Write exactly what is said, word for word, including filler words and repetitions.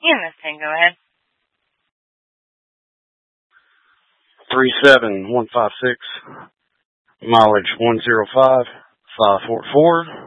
Yeah, Mustang, go ahead. three seven one five six, mileage one zero five five four four.